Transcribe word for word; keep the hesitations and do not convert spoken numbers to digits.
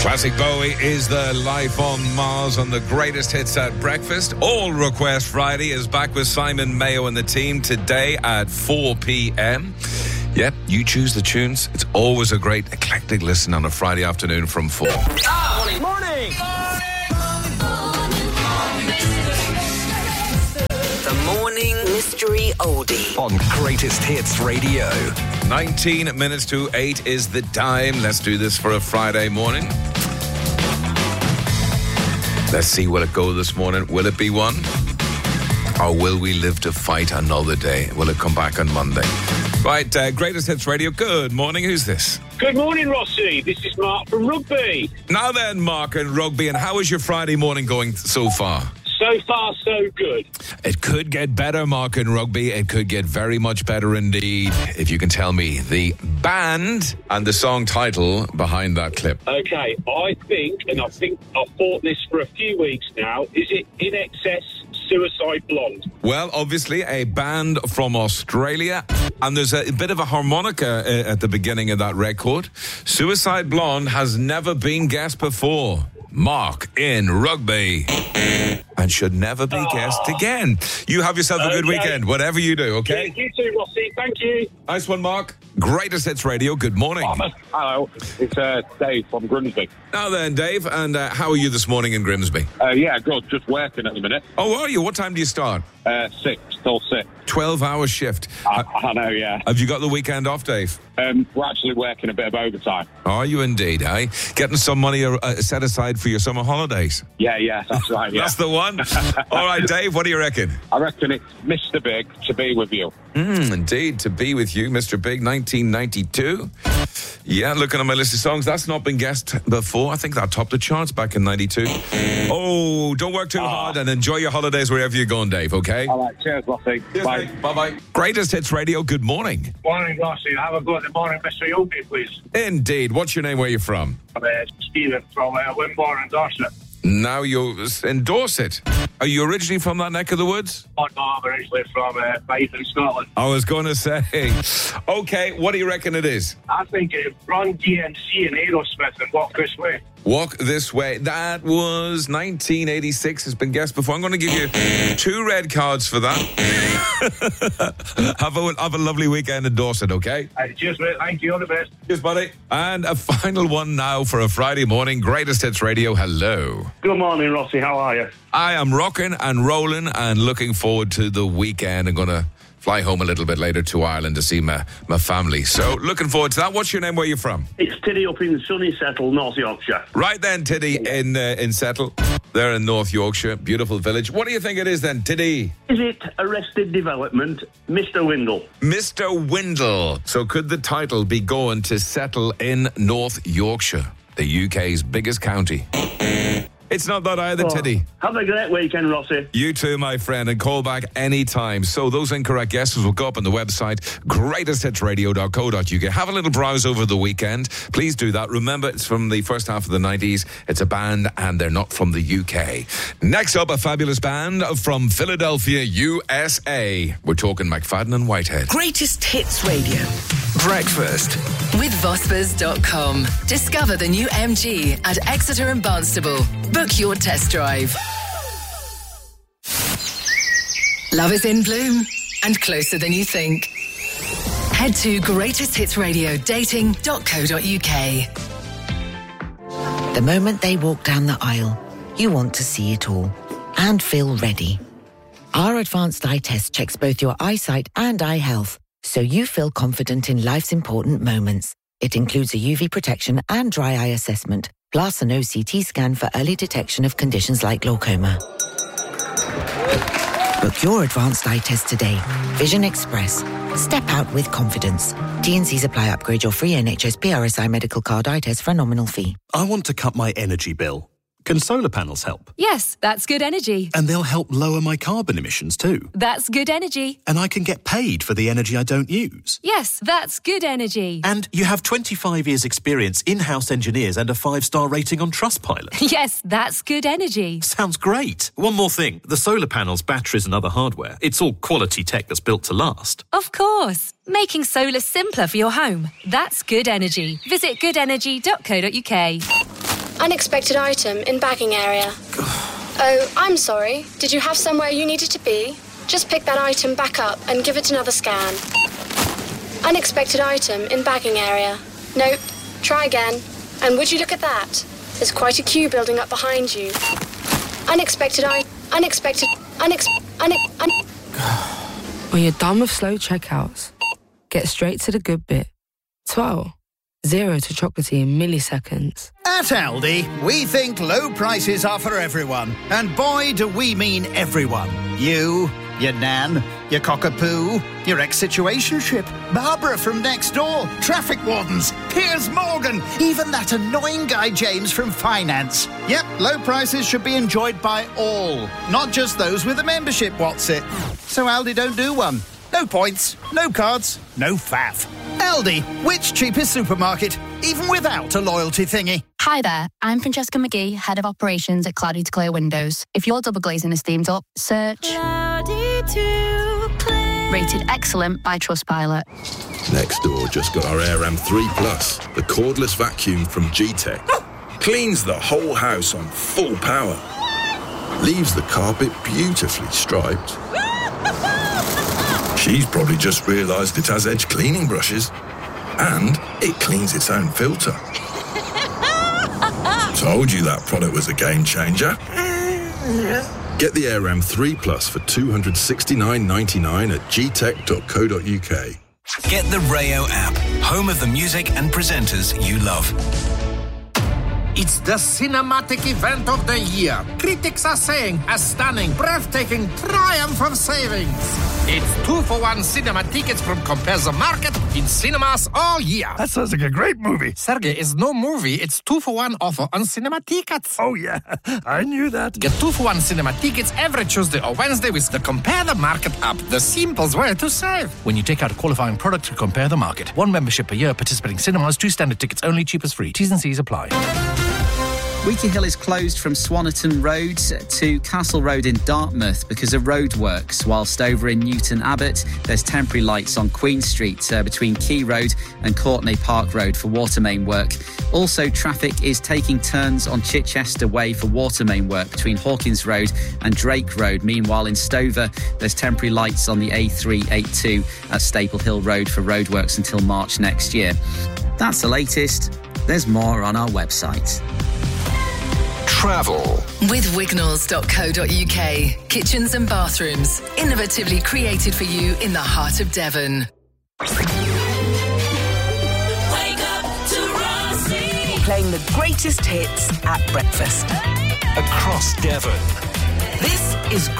Classic Bowie is the Life on Mars on the greatest hits at breakfast. All Request Friday is back with Simon Mayo and the team today at four p.m. Yep, you choose the tunes. It's always a great eclectic listen on a Friday afternoon from four. Ah, morning! Morning! The Morning Mystery Oldie On Greatest Hits Radio. nineteen minutes to eight is the time. Let's do this for a Friday morning. Let's see, will it go this morning? Will it be one? Or will we live to fight another day? Will it come back on Monday? Right, uh, Greatest Hits Radio. Good morning. Who's this? Good morning, Rossi. This is Mark from Rugby. Now then, Mark and Rugby. And how is your Friday morning going so far? So far, so good. It could get better, Mark and Rugby. It could get very much better indeed. If you can tell me the band and the song title behind that clip. Okay, I think, and I think I've thought this for a few weeks now, is it In Excess Suicide Blonde? Well, obviously, a band from Australia. And there's a bit of a harmonica uh, at the beginning of that record. Suicide Blonde has never been guessed before. Mark in Rugby. And should never be guessed again. You have yourself a good Okay. weekend, whatever you do, okay? Yeah, you too, Rossi. Thank you. Nice one, Mark. Greatest Hits Radio, good morning. Hello, it's uh, Dave from Grimsby. Now then, Dave, and uh, how are you this morning in Grimsby? Uh, yeah, good. Just working at the minute. Oh, are you? What time do you start? Uh, six till six. twelve-hour shift. I, Uh, I know, yeah. have you got the weekend off, Dave? Um, we're actually working a bit of overtime. Are you indeed, eh? Getting some money uh, set aside for your summer holidays. Yeah, yeah, that's right. Yeah. That's the one. All right, Dave, what do you reckon? I reckon it's Mister Big to be with you. Mm, indeed, To Be With You, Mister Big, nineteen ninety-two. Yeah, looking at my list of songs, that's not been guessed before. I think that topped the charts back in ninety-two. Oh, don't work too hard and enjoy your holidays wherever you're going, Dave, okay? All right, cheers, Lottie. Cheers, Bye. mate. Bye-bye. Greatest Hits Radio, good morning. Morning, Rossi. Have a good morning, Mister Yogi, please. Indeed. What's your name? Where are you from? I'm uh, Stephen from uh, Wimborne and Dorset. Now you endorse it. Are you originally from that neck of the woods? Oh, no, I'm originally from uh, Bath in Scotland. I was going to say. Okay, what do you reckon it is? I think uh, Run D M C and Aerosmith and Walk This Way. Walk This Way. That was nineteen eighty-six. Has been guessed before. I'm going to give you two red cards for that. have, a, have a lovely weekend in Dorset, okay? Uh, cheers, mate. Thank you. All the best. Cheers, buddy. And a final one now for a Friday morning. Greatest Hits Radio. Hello. Good morning, Rossi. How are you? I am rocking and rolling and looking forward to the weekend. I'm going to fly home a little bit later to Ireland to see my, my family. So looking forward to that. What's your name? Where are you from? It's Tiddy up in sunny Settle, North Yorkshire. Right then, Tiddy in uh, in Settle. There in North Yorkshire. Beautiful village. What do you think it is then, Tiddy? Is it Arrested Development, Mister Windle? Mister Windle. So could the title be going to Settle in North Yorkshire, the U K's biggest county? It's not that either, Tiddy. Have a great weekend, Rossi. You too, my friend, and call back anytime. So those incorrect guesses will go up on the website, greatest hits radio dot co dot u k. Have a little browse over the weekend. Please do that. Remember, it's from the first half of the nineties. It's a band, and they're not from the U K. Next up, a fabulous band from Philadelphia, U S A. We're talking McFadden and Whitehead. Greatest Hits Radio Breakfast. with Vospers dot com. Discover the new M G at Exeter and Barnstable. Book your test drive. Love is in bloom and closer than you think. Head to greatest hits radio dating dot co dot u k. The moment they walk down the aisle, you want to see it all and feel ready. Our advanced eye test checks both your eyesight and eye health, so you feel confident in life's important moments. It includes a U V protection and dry eye assessment, plus an O C T scan for early detection of conditions like glaucoma. Book your advanced eye test today. Vision Express. Step out with confidence. T and C's apply. Upgrade your free N H S P R S I medical card eye test for a nominal fee. I want to cut my energy bill. Can solar panels help? Yes, that's good energy. And they'll help lower my carbon emissions too. That's good energy. And I can get paid for the energy I don't use. Yes, that's good energy. And you have twenty-five years experience, in-house engineers and a five-star rating on Trustpilot. Yes, that's good energy. Sounds great. One more thing. The solar panels, batteries and other hardware, it's all quality tech that's built to last. Of course. Making solar simpler for your home. That's good energy. Visit good energy dot co dot u k. Unexpected item in bagging area. Oh, I'm sorry. Did you have somewhere you needed to be? Just pick that item back up and give it another scan. Unexpected item in bagging area. Nope. Try again. And would you look at that? There's quite a queue building up behind you. Unexpected I... Unexpected... Unex... Une... Un... When you're done with slow checkouts, get straight to the good bit. twelve. Zero to chocolatey in milliseconds. At Aldi, we think low prices are for everyone. And boy, do we mean everyone. You, your nan, your cockapoo, your ex-situationship, Barbara from next door, traffic wardens, Piers Morgan, even that annoying guy James from finance. Yep, low prices should be enjoyed by all, not just those with a membership, what's it? So Aldi don't do one. No points, no cards, no faff. Aldi, which cheapest supermarket, even without a loyalty thingy? Hi there, I'm Francesca McGee, Head of Operations at Cloudy to Clear Windows. If your double glazing is steamed up, search Cloudy to Clear. Rated excellent by Trustpilot. Nextdoor just got our AirAm three Plus, the cordless vacuum from G-Tech. Cleans the whole house on full power. Leaves the carpet beautifully striped. She's probably just realised it has edge cleaning brushes. And it cleans its own filter. Told you that product was a game changer. Get the AirAm three Plus for two hundred sixty-nine ninety-nine at g tech dot co dot u k. Get the Rayo app, home of the music and presenters you love. It's the cinematic event of the year. Critics are saying a stunning, breathtaking triumph of savings. It's two for one cinema tickets from Compare the Market in cinemas all year. That sounds like a great movie. Sergey, it's no movie. It's two for one offer on cinema tickets. Oh, yeah. I knew that. Get two for one cinema tickets every Tuesday or Wednesday with the Compare the Market app. The simplest way to save. When you take out a qualifying product to Compare the Market. One membership per year, participating cinemas, two standard tickets only, cheapest free. T's and C's apply. Weaky Hill is closed from Swannerton Road to Castle Road in Dartmouth because of roadworks, whilst over in Newton Abbot there's temporary lights on Queen Street uh, between Key Road and Courtenay Park Road for water main work. Also, traffic is taking turns on Chichester Way for water main work between Hawkins Road and Drake Road. Meanwhile, in Stover, there's temporary lights on the A three eighty-two at Staple Hill Road for roadworks until March next year. That's the latest. There's more on our website. Travel with wignalls dot co dot u k. Kitchens and bathrooms, innovatively created for you in the heart of Devon. Wake up to Rossi. Playing the greatest hits at breakfast across Devon. This is